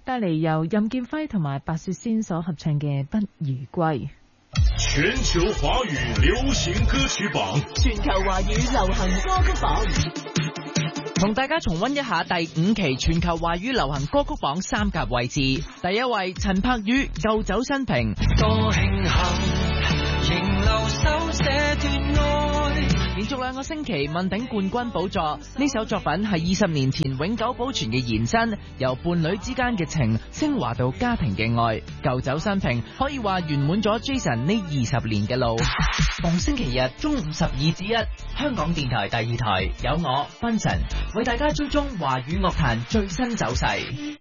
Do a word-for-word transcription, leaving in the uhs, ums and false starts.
帶嚟由任劍輝同埋白雪仙所合唱嘅《不如歸》。 全球華語流行歌曲榜， 全球華語流行歌曲榜， 同大家重溫一下第五期全球華語流行歌曲榜三甲位置。第一位陳柏宇舊酒新瓶， 多慶幸仍留守這段愛， 連續兩個星期問鼎冠軍寶座。呢首作品係二十年前永久保存嘅延伸，由伴侶之間嘅情升華到家庭嘅愛。舊酒新瓶可以話圓滿咗 Jason 呢二十年嘅路。逢星期日中午十二至一，香港電台第二台有我 Benson 為大家追蹤華語樂壇最新走勢。